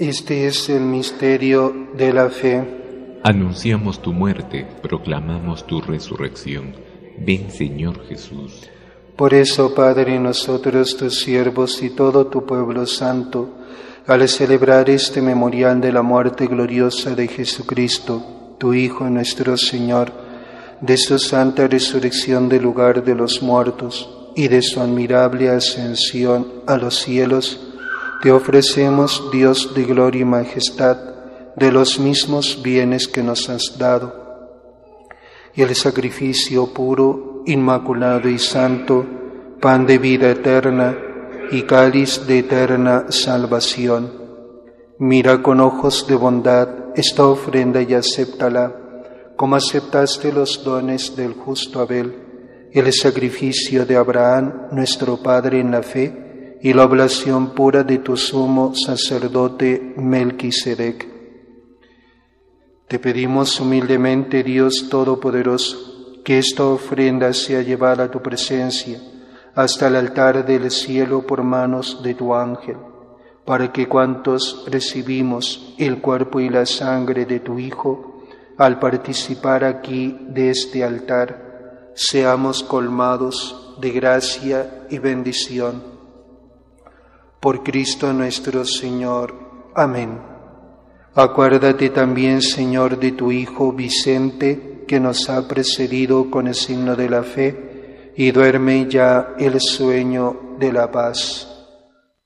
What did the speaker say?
Este es el misterio de la fe. Anunciamos tu muerte, proclamamos tu resurrección. Ven, Señor Jesús. Por eso, Padre, nosotros, tus siervos y todo tu pueblo santo, al celebrar este memorial de la muerte gloriosa de Jesucristo, tu Hijo nuestro Señor, de su santa resurrección del lugar de los muertos y de su admirable ascensión a los cielos, te ofrecemos, Dios de gloria y majestad, de los mismos bienes que nos has dado, y el sacrificio puro, inmaculado y santo, pan de vida eterna y cáliz de eterna salvación. Mira con ojos de bondad esta ofrenda y acéptala, como aceptaste los dones del justo Abel, el sacrificio de Abraham, nuestro Padre en la fe, y la oblación pura de tu sumo sacerdote Melquisedec. Te pedimos humildemente, Dios Todopoderoso, que esta ofrenda sea llevada a tu presencia hasta el altar del cielo por manos de tu ángel, para que cuantos recibimos el cuerpo y la sangre de tu Hijo, al participar aquí de este altar, seamos colmados de gracia y bendición. Por Cristo nuestro Señor. Amén. Acuérdate también, Señor, de tu Hijo Vicente, que nos ha precedido con el signo de la fe, y duerme ya el sueño de la paz.